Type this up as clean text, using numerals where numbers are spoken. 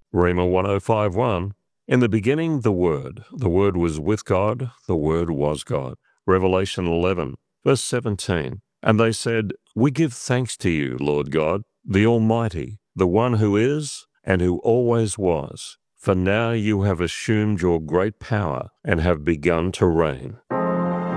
Rhema 105:1. In the beginning, the Word was with God, the Word was God. Revelation 11, verse 17. And they said, We give thanks to you, Lord God, the Almighty, the one who is and who always was. For now you have assumed your great power and have begun to reign.